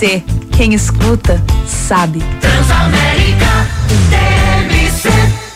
TMC. Quem escuta, sabe. Transamérica TMC.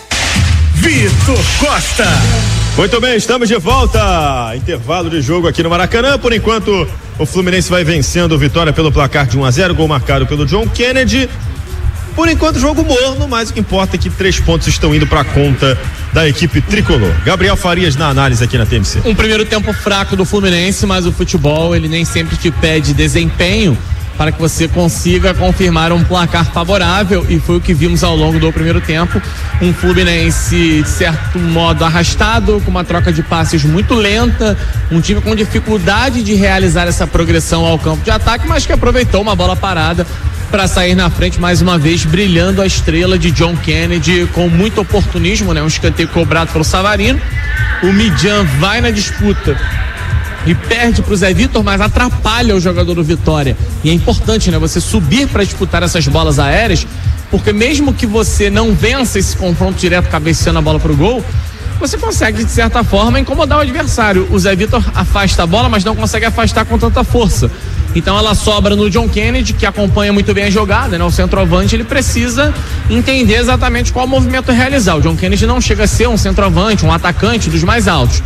Vitor Costa. Muito bem, estamos de volta. Intervalo de jogo aqui no Maracanã. Por enquanto, o Fluminense vai vencendo o Vitória pelo placar de 1-0, gol marcado pelo John Kennedy. Por enquanto, jogo morno, mas o que importa é que 3 pontos estão indo para a conta da equipe tricolor. Gabriel Farias na análise aqui na TMC. Um primeiro tempo fraco do Fluminense, mas o futebol, ele nem sempre te pede desempenho para que você consiga confirmar um placar favorável, e foi o que vimos ao longo do primeiro tempo. Um Fluminense, de certo modo, arrastado, com uma troca de passes muito lenta, um time com dificuldade de realizar essa progressão ao campo de ataque, mas que aproveitou uma bola parada para sair na frente mais uma vez, brilhando a estrela de John Kennedy com muito oportunismo, né? Um escanteio cobrado pelo Savarino. O Midjan vai na disputa e perde pro Zé Vitor, mas atrapalha o jogador do Vitória. E é importante, né, você subir para disputar essas bolas aéreas, porque mesmo que você não vença esse confronto direto cabeceando a bola pro gol, você consegue, de certa forma, incomodar o adversário. O Zé Vitor afasta a bola, mas não consegue afastar com tanta força. Então ela sobra no John Kennedy, que acompanha muito bem a jogada, né? O centroavante, ele precisa entender exatamente qual movimento realizar. O John Kennedy não chega a ser um centroavante, um atacante dos mais altos.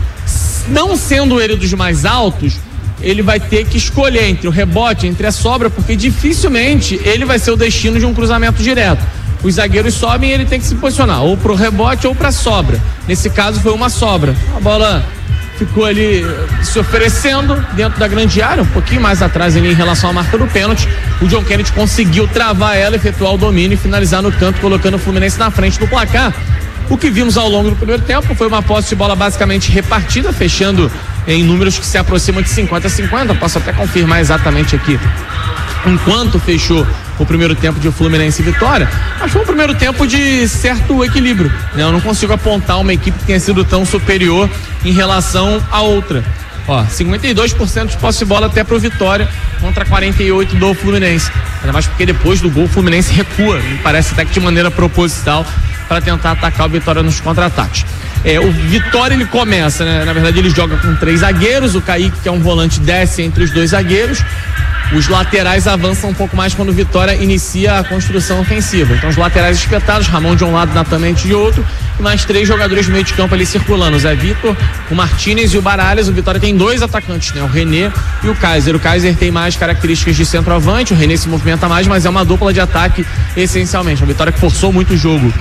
Não sendo ele dos mais altos, ele vai ter que escolher entre o rebote, entre a sobra, porque dificilmente ele vai ser o destino de um cruzamento direto. Os zagueiros sobem e ele tem que se posicionar ou pro rebote ou pra sobra. Nesse caso foi uma sobra. A bola ficou ali se oferecendo dentro da grande área, um pouquinho mais atrás ali em relação à marca do pênalti. O John Kennedy conseguiu travar ela, efetuar o domínio e finalizar no canto, colocando o Fluminense na frente do placar. O que vimos ao longo do primeiro tempo foi uma posse de bola basicamente repartida, fechando em números que se aproximam de 50-50. Posso até confirmar exatamente aqui enquanto fechou o primeiro tempo de Fluminense e Vitória. Mas foi um primeiro tempo de certo equilíbrio, né? Eu não consigo apontar uma equipe que tenha sido tão superior em relação à outra. 52% de posse de bola até pro Vitória contra 48% do Fluminense. Ainda mais porque depois do gol o Fluminense recua, me parece até que de maneira proposital, para tentar atacar o Vitória nos contra-ataques. O Vitória, ele começa, né? Na verdade ele joga com 3 zagueiros, o Kaique, que é um volante, desce entre os 2 zagueiros. Os laterais avançam um pouco mais quando o Vitória inicia a construção ofensiva. Então os laterais espetados, Ramon de um lado, Natan Mendes de outro, e mais 3 jogadores do meio de campo ali circulando, o Zé Vitor, o Martínez e o Baralhas. O Vitória tem 2 atacantes, né? O René e o Kaiser. O Kaiser tem mais características de centroavante, o René se movimenta mais, mas é uma dupla de ataque essencialmente. A Vitória que forçou muito o jogo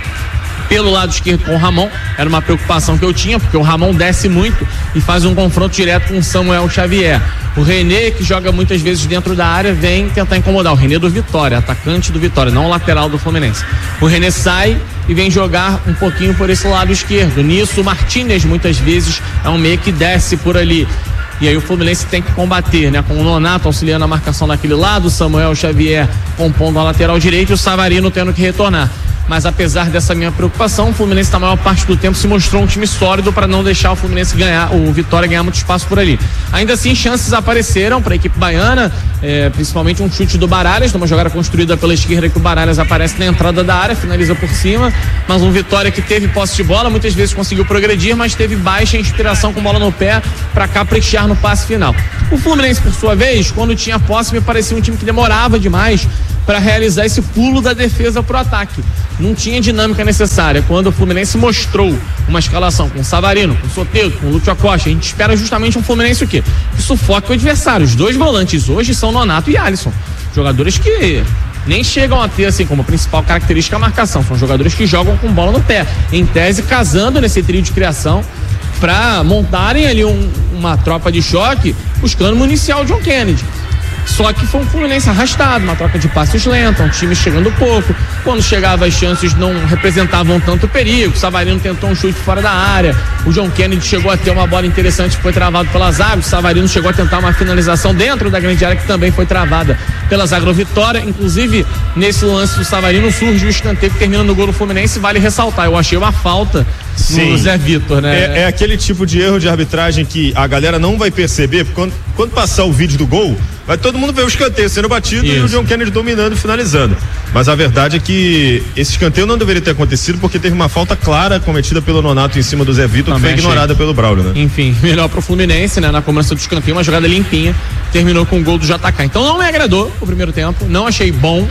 pelo lado esquerdo com o Ramon, era uma preocupação que eu tinha, porque o Ramon desce muito e faz um confronto direto com o Samuel Xavier. O René, que joga muitas vezes dentro da área, vem tentar incomodar. O René do Vitória, atacante do Vitória, não o lateral do Fluminense. O René sai e vem jogar um pouquinho por esse lado esquerdo. Nisso, o Martínez muitas vezes é um meia que desce por ali. E aí o Fluminense tem que combater, né? Com o Nonato auxiliando a marcação daquele lado, o Samuel Xavier compondo a lateral direita e o Savarino tendo que retornar. Mas apesar dessa minha preocupação, o Fluminense na maior parte do tempo se mostrou um time sólido para não deixar o Fluminense ganhar, o Vitória ganhar muito espaço por ali. Ainda assim, chances apareceram para a equipe baiana, principalmente um chute do Baralhas, numa jogada construída pela esquerda, que o Baralhas aparece na entrada da área, finaliza por cima, mas um Vitória que teve posse de bola, muitas vezes conseguiu progredir, mas teve baixa inspiração com bola no pé para caprichar no passe final. O Fluminense, por sua vez, quando tinha posse, me parecia um time que demorava demais para realizar esse pulo da defesa pro ataque. Não tinha dinâmica necessária. Quando o Fluminense mostrou uma escalação com o Savarino, com o Soteldo, com o Lúcio Acosta, a gente espera justamente um Fluminense o quê? Que sufoque o adversário. Os 2 volantes hoje são Nonato e Alisson. Jogadores que nem chegam a ter, assim, como principal característica a marcação. São jogadores que jogam com bola no pé. Em tese, casando nesse trio de criação para montarem ali uma tropa de choque, buscando municiar o John Kennedy. Só que foi um Fluminense arrastado, uma troca de passos lenta, um time chegando pouco. Quando chegava, as chances não representavam tanto perigo. O Savarino tentou um chute fora da área. O John Kennedy chegou a ter uma bola interessante que foi travado pela zaga. O Savarino chegou a tentar uma finalização dentro da grande área que também foi travada pela zaga do Vitória. Inclusive, nesse lance do Savarino surge o escanteio que termina no gol do Fluminense. Vale ressaltar, eu achei uma falta no Zé Vitor, né? É aquele tipo de erro de arbitragem que a galera não vai perceber, porque quando passar o vídeo do gol, vai todo mundo ver o escanteio sendo batido e o John Kennedy dominando e finalizando. Mas a verdade é que esse escanteio não deveria ter acontecido porque teve uma falta clara cometida pelo Nonato em cima do Zé Vitor, que foi ignorada pelo Braulio, né? Enfim, melhor pro Fluminense, né? Na cobrança do escanteio, uma jogada limpinha, terminou com o gol do JK. Então não me agradou o primeiro tempo, não achei bom.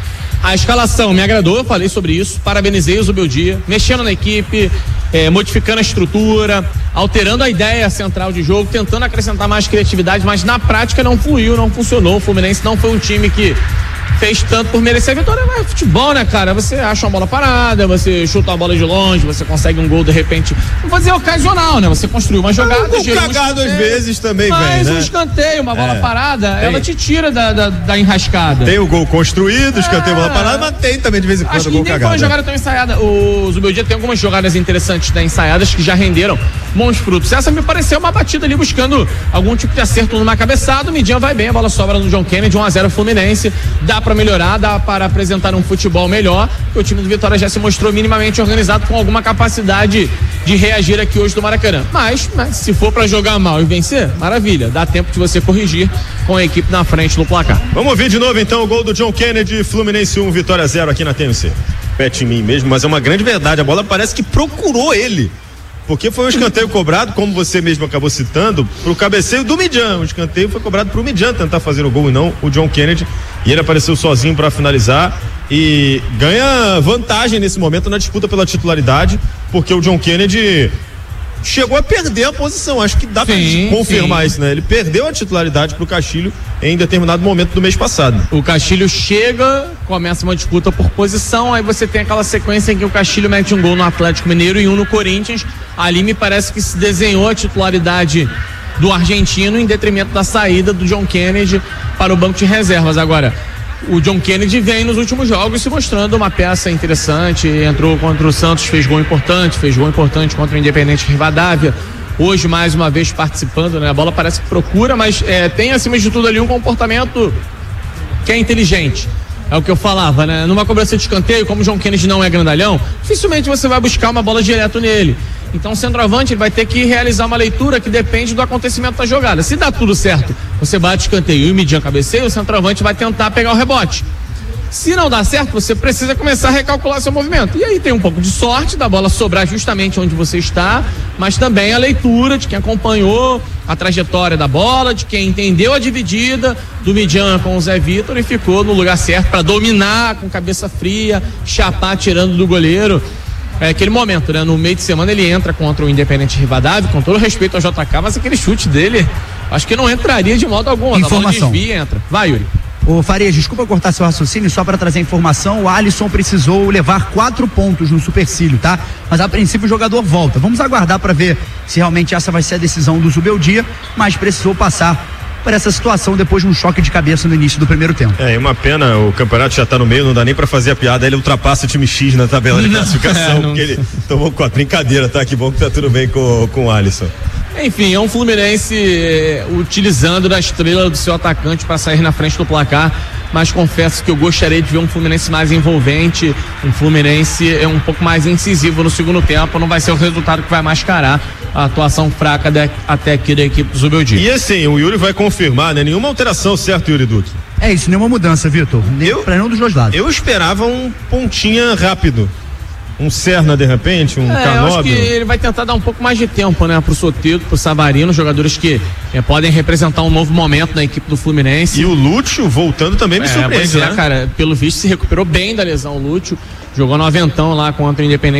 A escalação me agradou, eu falei sobre isso, parabenizei o Zubeldia, mexendo na equipe, modificando a estrutura, alterando a ideia central de jogo, tentando acrescentar mais criatividade, mas na prática não fluiu, não funcionou. O Fluminense não foi um time que fez tanto por merecer a vitória, mas futebol, né, cara? Você acha uma bola parada, você chuta a bola de longe, você consegue um gol de repente, não vou dizer ocasional, né? Você construiu uma jogada, cagado às vezes também vem, né? Mas um escanteio, uma bola parada, ela te tira da enrascada. Tem o gol construído, escanteio, bola parada, mas tem também de vez em quando acho o gol cagado. Acho que nem foi uma jogada tão ensaiada. O Zubeldia tem algumas jogadas interessantes ensaiadas que já renderam bons frutos. Essa me pareceu uma batida ali buscando algum tipo de acerto numa cabeçada. O Midian vai bem, a bola sobra no John Kennedy, 1-0 Fluminense. Dá pra melhorar, dá para apresentar um futebol melhor. O time do Vitória já se mostrou minimamente organizado, com alguma capacidade de reagir aqui hoje do Maracanã. Mas se for pra jogar mal e vencer, maravilha. Dá tempo de você corrigir com a equipe na frente no placar. Vamos ver de novo então o gol do John Kennedy, Fluminense 1, Vitória 0 aqui na TMC. Pete em mim mesmo, mas é uma grande verdade. A bola parece que procurou ele. Porque foi um escanteio cobrado, como você mesmo acabou citando, pro cabeceio do Midian. O escanteio foi cobrado pro Midian tentar fazer o gol e não o John Kennedy. E ele apareceu sozinho para finalizar e ganha vantagem nesse momento na disputa pela titularidade, porque o John Kennedy chegou a perder a posição. Acho que dá pra confirmar isso, né? Ele perdeu a titularidade pro Castilho em determinado momento do mês passado. O Castilho chega, começa uma disputa por posição, aí você tem aquela sequência em que o Castilho mete um gol no Atlético Mineiro e um no Corinthians. Ali me parece que se desenhou a titularidade do argentino em detrimento da saída do John Kennedy para o banco de reservas. Agora, o John Kennedy vem nos últimos jogos se mostrando uma peça interessante, entrou contra o Santos, fez gol importante contra o Independente Rivadavia. Hoje, mais uma vez, participando, né? A bola parece que procura, mas tem, acima de tudo, ali um comportamento que é inteligente. É o que eu falava, né? Numa cobrança de escanteio, como o John Kennedy não é grandalhão, dificilmente você vai buscar uma bola direto nele. Então o centroavante ele vai ter que realizar uma leitura que depende do acontecimento da jogada. Se dá tudo certo, você bate escanteio e o Midian cabeceia, o centroavante vai tentar pegar o rebote. Se não dá certo, você precisa começar a recalcular seu movimento. E aí tem um pouco de sorte da bola sobrar justamente onde você está, mas também a leitura de quem acompanhou a trajetória da bola, de quem entendeu a dividida do Midian com o Zé Vitor e ficou no lugar certo para dominar com cabeça fria, chapar tirando do goleiro. É aquele momento, né? No meio de semana ele entra contra o Independente Rivadavia, com todo respeito ao JK, mas aquele chute dele, acho que não entraria de modo algum. Informação. A bola desvia e entra. Vai, Yuri. Ô Farias, desculpa cortar seu raciocínio, só para trazer informação, o Alisson precisou levar 4 pontos no supercílio, tá? Mas a princípio o jogador volta. Vamos aguardar para ver se realmente essa vai ser a decisão do Zubeldia, mas precisou passar por essa situação depois de um choque de cabeça no início do primeiro tempo. É uma pena, o campeonato já tá no meio, não dá nem pra fazer a piada, ele ultrapassa o time X na tabela de classificação, porque ele tomou 4, brincadeira, tá? Que bom que tá tudo bem com o Alisson. Enfim, é um Fluminense utilizando da estrela do seu atacante para sair na frente do placar, mas confesso que eu gostaria de ver um Fluminense mais envolvente, um Fluminense um pouco mais incisivo no segundo tempo. Não vai ser o resultado que vai mascarar a atuação fraca até aqui da equipe do Zubeldia. E assim, o Yuri vai confirmar, né? Nenhuma alteração, certo, Yuri Duque? É isso, nenhuma mudança, Vitor, para nenhum dos dois lados. Eu esperava um pontinha rápido. Um Serna de repente, um Canóbio. Eu acho que ele vai tentar dar um pouco mais de tempo, né, pro Soteldo, pro Savarino, jogadores que podem representar um novo momento na equipe do Fluminense. E o Lúcio voltando também me surpreende, né? Cara, pelo visto se recuperou bem da lesão o Lúcio, jogou no Aventão lá contra o Independente